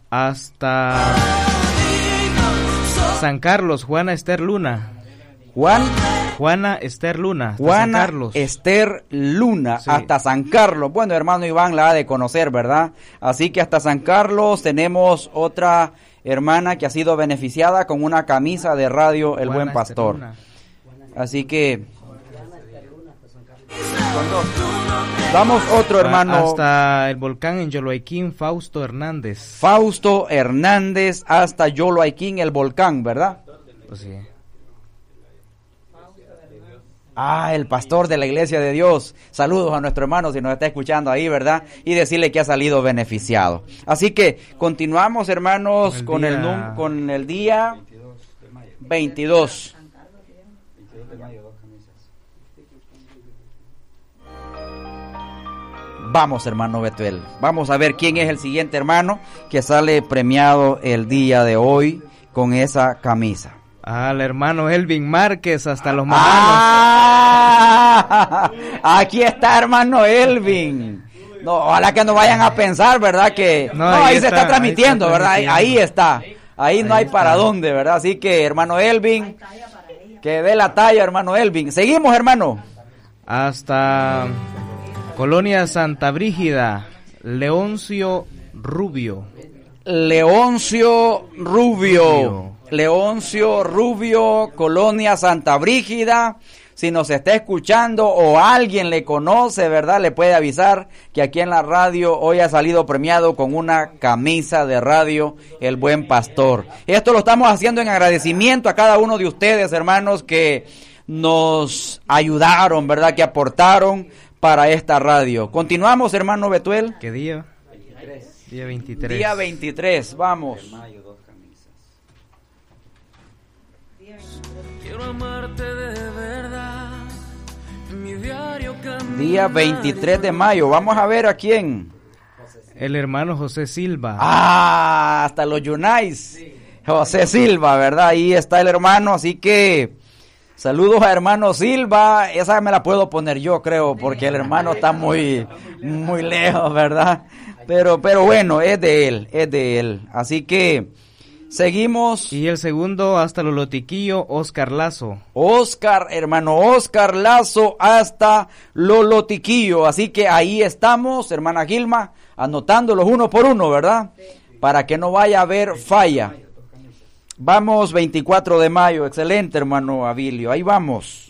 hasta San Carlos, Juana Esther Luna. Juana Esther Luna. Juana San Carlos. Esther Luna, Sí. hasta San Carlos. Bueno, hermano Iván la ha de conocer, ¿verdad? Así que hasta San Carlos tenemos otra hermana que ha sido beneficiada con una camisa de radio El Juana Buen Esther Pastor. Luna. Así que damos otro hermano. Hasta el volcán en Yoloaiquín, Fausto Hernández. Fausto Hernández hasta Yoloaiquín, el volcán, ¿verdad? Pues sí. El pastor de la Iglesia de Dios. Saludos a nuestro hermano si nos está escuchando ahí, ¿verdad? Y decirle que ha salido beneficiado. Así que continuamos, hermanos, con el día 22. Vamos, hermano Betuel. Vamos a ver quién es el siguiente hermano que sale premiado el día de hoy con esa camisa. Al hermano Elvin Márquez, hasta los Mojanos. Aquí está, hermano Elvin. No, ojalá que no vayan a pensar, ¿verdad? Que no, ahí se está transmitiendo, ¿verdad? Ahí está. Ahí no hay para dónde, ¿verdad? Así que, hermano Elvin, que dé la talla, hermano Elvin. Seguimos, hermano. Hasta Colonia Santa Brígida, Leoncio Rubio. Leoncio Rubio, Colonia Santa Brígida. Si nos está escuchando o alguien le conoce, ¿verdad? Le puede avisar que aquí en la radio hoy ha salido premiado con una camisa de radio El Buen Pastor. Esto lo estamos haciendo en agradecimiento a cada uno de ustedes, hermanos, que nos ayudaron, ¿verdad? Que aportaron para esta radio. Continuamos, hermano Betuel. ¿Qué día? Día 23. Día 23, vamos. Quiero amarte de verdad. Mi diario camino. Día 23 de mayo. Vamos a ver a quién. El hermano José Silva. Hasta los Yunais. José Silva, ¿verdad? Ahí está el hermano, así que saludos a hermano Silva. Esa me la puedo poner yo, creo, porque el hermano está muy lejos, ¿verdad? Pero bueno, es de él. Así que seguimos. Y el segundo hasta Lolotiquillo, Oscar Lazo. Hermano Oscar Lazo hasta Lolotiquillo. Así que ahí estamos, hermana Gilma, anotándolos uno por uno, ¿verdad? Para que no vaya a haber falla. Vamos, 24 de mayo. Excelente, hermano Abilio. Ahí vamos.